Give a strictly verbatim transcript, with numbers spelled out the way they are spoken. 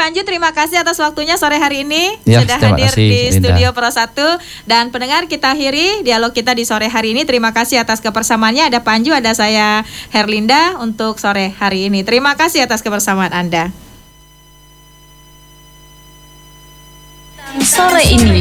Panju, terima kasih atas waktunya sore hari ini Ya, sudah terima hadir kasih, di Linda. Studio Pro satu. Dan pendengar, kita akhiri dialog kita di sore hari ini. Terima kasih atas kebersamaannya. Ada Panju, ada saya Herlinda untuk sore hari ini. Terima kasih atas kebersamaan Anda. Sore ini